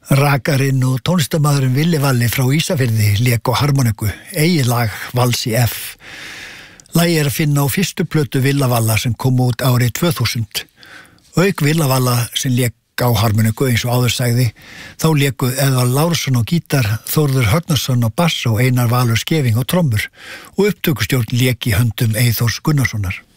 Rakarinn og tónlistarmaðurinn Villi Valli frá Ísafirði lék á harmoniku, eigið lag Vals í F. Lagið að finna á fyrstu plötu Villa Valla sem kom út árið 2000. Auk Villa Valla sem lék á harmoniku eins og áður sagði, þá léku Eðvald Lárusson á gítar, Þórður Högnason á bass og Einar Valur Skeving á trommur og upptökustjórn lék í höndum Eyþórs Gunnarssonar.